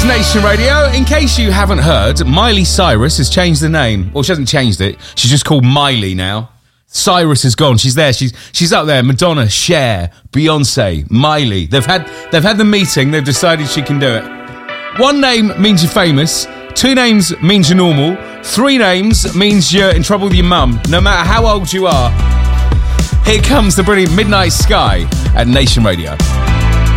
Nation Radio. In case you haven't heard, Miley Cyrus has changed the name. Well, she hasn't changed it. She's just called Miley now. Cyrus is gone. She's there. She's up there. Madonna, Cher, Beyonce, Miley. They've had the meeting. They've decided she can do it. One name means you're famous. Two names means you're normal. Three names means you're in trouble with your mum, no matter how old you are. Here comes the brilliant Midnight Sky at Nation Radio.